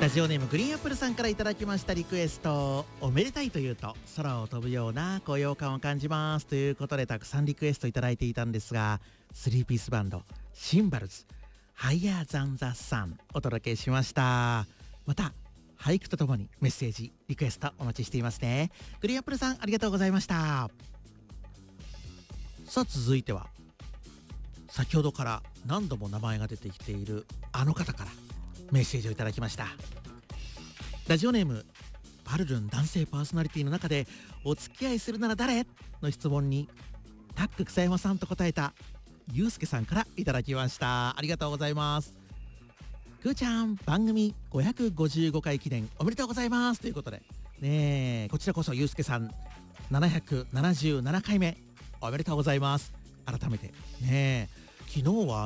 ラジオネームグリーンアップルさんからいただきましたリクエスト、おめでたいというと空を飛ぶような高揚感を感じますということで、たくさんリクエストいただいていたんですが、3ピースバンドシンバルズハイヤーザンザサンお届けしました。また俳句とともにメッセージリクエストお待ちしていますね。グリーンアップルさんありがとうございました。さあ続いては、先ほどから何度も名前が出てきているあの方からメッセージをいただきました。ラジオネームパルルン男性パーソナリティの中でお付き合いするなら誰の質問にタック草山さんと答えたゆうすけさんからいただきました。ありがとうございます。くーちゃん番組555回記念おめでとうございますということでねえ、こちらこそゆうすけさん777回目おめでとうございます。改めてねえ、昨日は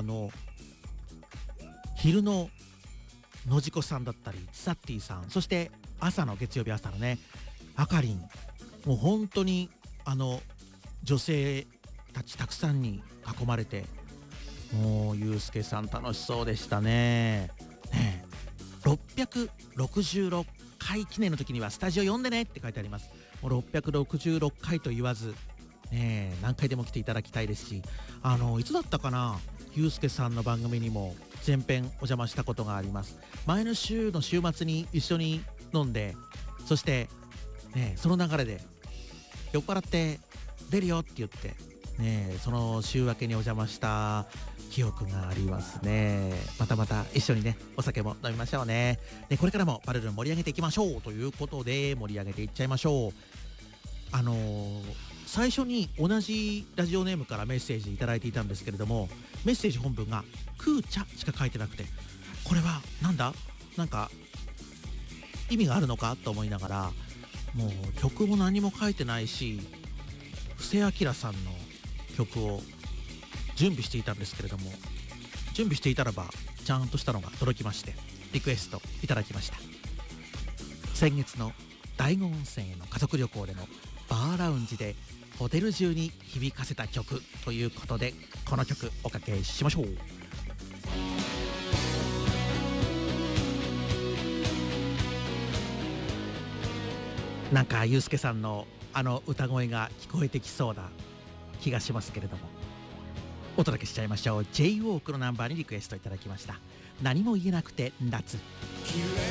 昼ののじこさんだったりサッティさん、そして朝の月曜日朝のねあかりん、もう本当に女性たちたくさんに囲まれて、もうゆうすけさん楽しそうでしたね。ねえ、666回記念の時にはスタジオ呼んでねって書いてあります。もう666回と言わずねえ、何回でも来ていただきたいですし、いつだったかな、ゆうすけさんの番組にも前編お邪魔したことがあります。前の週の週末に一緒に飲んで、そしてねその流れで酔っ払って出るよって言ってね、その週明けにお邪魔した記憶がありますね。また一緒にねお酒も飲みましょうね。でこれからもパルルン盛り上げていきましょうということで盛り上げていっちゃいましょう。最初に同じラジオネームからメッセージいただいていたんですけれども、メッセージ本文がクーチャしか書いてなくて、これはなんだ、なんか意味があるのかと思いながら、もう曲も何も書いてないし、布施明さんの曲を準備していたんですけれども、準備していたらばちゃんとしたのが届きまして、リクエストいただきました。先月の大子温泉への家族旅行でのバーラウンジでホテル中に響かせた曲ということで、この曲おかけしましょう。なんかゆうすけさんの歌声が聞こえてきそうな気がしますけれども、お届けしちゃいましょう。 J-WALK のナンバーにリクエストいただきました。何も言えなくて夏。